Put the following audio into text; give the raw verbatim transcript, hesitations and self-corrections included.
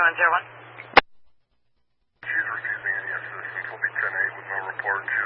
one zero one. She's refusing any assistance. We'll be ten eight with no report.